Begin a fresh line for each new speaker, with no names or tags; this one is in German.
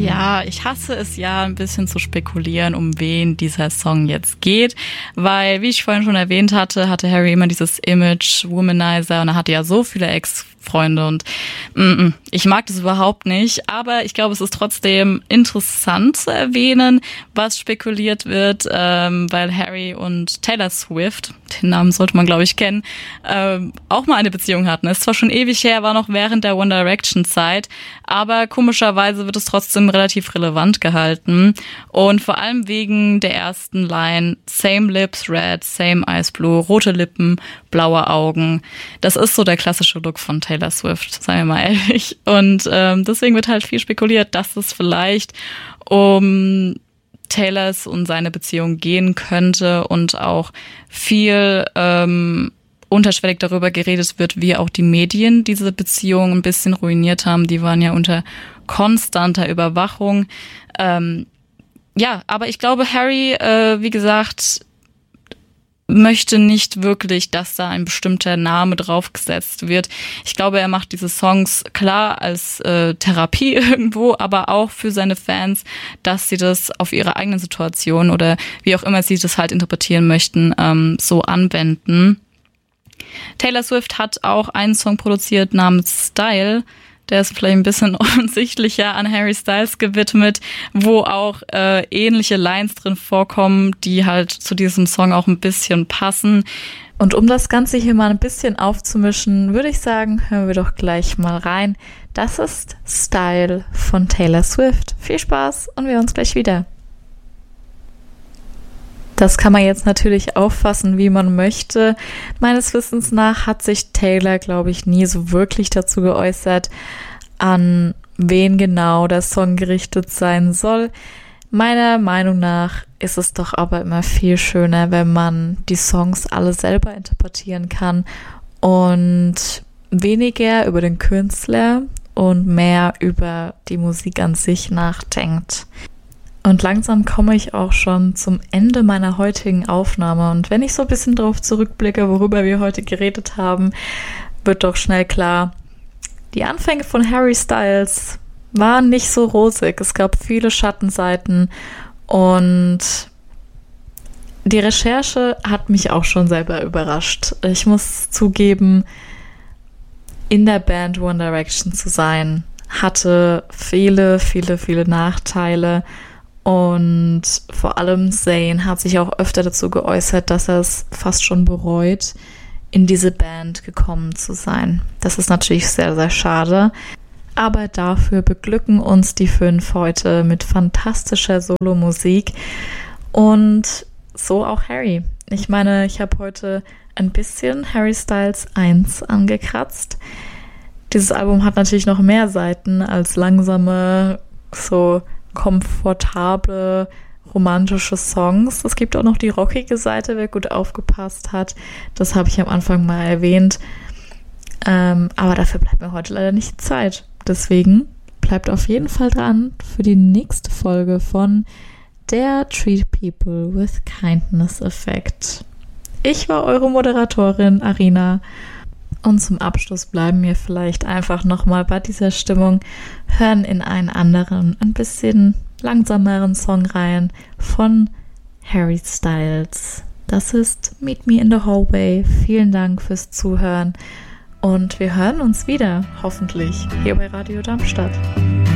Ja, ich hasse es ja, ein bisschen zu spekulieren, um wen dieser Song jetzt geht, weil, wie ich vorhin schon erwähnt hatte, Harry immer dieses Image, Womanizer, und er hatte ja so viele Ex-Freunde und ich mag das überhaupt nicht, aber ich glaube, es ist trotzdem interessant zu erwähnen, was spekuliert wird, weil Harry und Taylor Swift, den Namen sollte man, glaube ich, kennen, auch mal eine Beziehung hatten. Es ist zwar schon ewig her, war noch während der One Direction Zeit, aber komischerweise wird es trotzdem relativ relevant gehalten und vor allem wegen der ersten Line Same Lips Red, Same Eyes Blue, rote Lippen, blaue Augen. Das ist so der klassische Look von Taylor Swift, seien wir mal ehrlich. Und deswegen wird halt viel spekuliert, dass es vielleicht um Taylors und seine Beziehung gehen könnte und auch viel unterschwellig darüber geredet wird, wie auch die Medien diese Beziehung ein bisschen ruiniert haben. Die waren ja unter konstanter Überwachung. Ja, aber ich glaube, Harry, wie gesagt, möchte nicht wirklich, dass da ein bestimmter Name draufgesetzt wird. Ich glaube, er macht diese Songs klar als Therapie irgendwo, aber auch für seine Fans, dass sie das auf ihre eigene Situation oder wie auch immer sie das halt interpretieren möchten, so anwenden. Taylor Swift hat auch einen Song produziert namens Style. Der ist vielleicht ein bisschen offensichtlicher an Harry Styles gewidmet, wo auch ähnliche Lines drin vorkommen, die halt zu diesem Song auch ein bisschen passen. Und um das Ganze hier mal ein bisschen aufzumischen, würde ich sagen, hören wir doch gleich mal rein. Das ist Style von Taylor Swift. Viel Spaß und wir hören uns gleich wieder. Das kann man jetzt natürlich auffassen, wie man möchte. Meines Wissens nach hat sich Taylor, glaube ich, nie so wirklich dazu geäußert, an wen genau der Song gerichtet sein soll. Meiner Meinung nach ist es doch aber immer viel schöner, wenn man die Songs alle selber interpretieren kann und weniger über den Künstler und mehr über die Musik an sich nachdenkt. Und langsam komme ich auch schon zum Ende meiner heutigen Aufnahme. Und wenn ich so ein bisschen drauf zurückblicke, worüber wir heute geredet haben, wird doch schnell klar, die Anfänge von Harry Styles waren nicht so rosig. Es gab viele Schattenseiten und die Recherche hat mich auch schon selber überrascht. Ich muss zugeben, in der Band One Direction zu sein, hatte viele, viele, viele Nachteile. Und vor allem Zayn hat sich auch öfter dazu geäußert, dass er es fast schon bereut, in diese Band gekommen zu sein. Das ist natürlich sehr, sehr schade. Aber dafür beglücken uns die 5 heute mit fantastischer Solomusik. Und so auch Harry. Ich meine, ich habe heute ein bisschen Harry Styles 1 angekratzt. Dieses Album hat natürlich noch mehr Seiten als langsame, so komfortable, romantische Songs. Es gibt auch noch die rockige Seite, wer gut aufgepasst hat. Das habe ich am Anfang mal erwähnt. Aber dafür bleibt mir heute leider nicht Zeit. Deswegen bleibt auf jeden Fall dran für die nächste Folge von der Treat People with Kindness Effect. Ich war eure Moderatorin Arina. Und zum Abschluss bleiben wir vielleicht einfach nochmal bei dieser Stimmung, hören in einen anderen, ein bisschen langsameren Song rein von Harry Styles. Das ist Meet Me in the Hallway. Vielen Dank fürs Zuhören und wir hören uns wieder, hoffentlich, hier bei Radio Darmstadt.